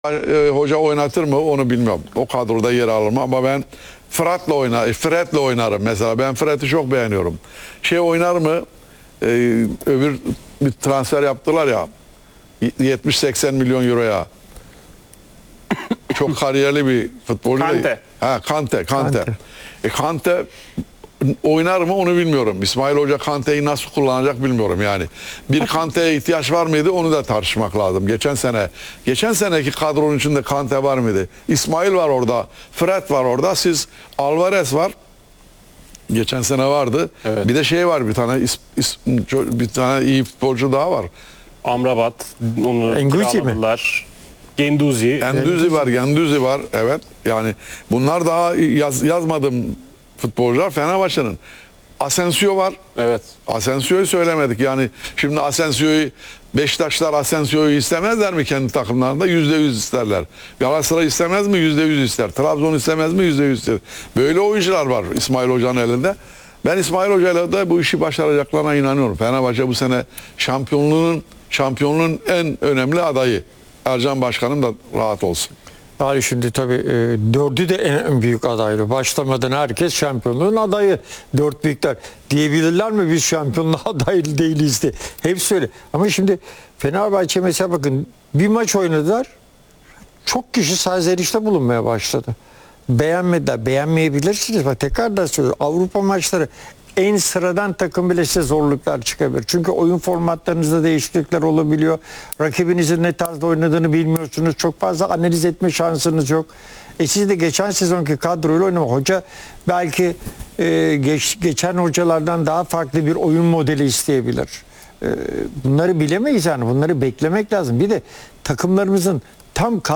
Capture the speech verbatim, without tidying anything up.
E, hoca oynatır mı onu bilmiyorum. O kadroda yer alır mı ama ben Fırat'la oynar, Fred'le oynarım mesela. Ben Fred'i çok beğeniyorum. Şey oynar mı? E, öbür bir transfer yaptılar ya. yetmiş seksen milyon euroya. Çok kariyerli bir futbolcu. Kante. Ha, Kante, Kante. Kante. E, Kante oynar mı onu bilmiyorum. İsmail Hoca Kante'yi nasıl kullanacak bilmiyorum yani. Bir Kante'ye ihtiyaç var mıydı onu da tartışmak lazım. Geçen sene, geçen seneki kadronun içinde Kante var mıydı? İsmail var orada, Fred var orada, siz Alvarez var. Geçen sene vardı. Evet. Bir de şey var bir tane is, is, bir tane iyi futbolcu daha var. Amrabat, onu Enguzi mi? kiraladılar. Genduzi. Genduzi var, Genduzi var. Evet. Yani bunlar daha yaz, yazmadım futbolcular Fenerbahçe'nin. Asensio var. Evet. Asensio'yu söylemedik. Yani şimdi Asensio'yu Beşiktaşlar Asensio'yu istemezler mi kendi takımlarında? Yüzde yüz isterler. Galatasaray istemez mi? Yüzde yüz ister. Trabzon istemez mi? Yüzde yüz ister. Böyle oyuncular var İsmail Hoca'nın elinde. Ben İsmail Hoca'yla da bu işi başaracaklarına inanıyorum. Fenerbahçe bu sene şampiyonluğun şampiyonluğun en önemli adayı. Ercan Başkanım da rahat olsun. Yani şimdi tabii e, dördü de en büyük adaylı. Başlamadan herkes şampiyonluğun adayı. Dört büyükler. Diyebilirler mi biz şampiyonluğa adaylı değiliz de. Hepsi öyle. Ama şimdi Fenerbahçe mesela bakın bir maç oynadılar. Çok kişi serzenişte bulunmaya başladı. Beğenmediler. Beğenmeyebilirsiniz. Bak tekrar da söylüyorum. Avrupa maçları en sıradan takım bile size zorluklar çıkabilir. Çünkü oyun formatlarınızda değişiklikler olabiliyor. Rakibinizin ne tarzda oynadığını bilmiyorsunuz. Çok fazla analiz etme şansınız yok. E siz de geçen sezonki kadroyla oynama. Hoca belki e, geç, geçen hocalardan daha farklı bir oyun modeli isteyebilir. E, bunları bilemeyiz yani. Bunları beklemek lazım. Bir de takımlarımızın tam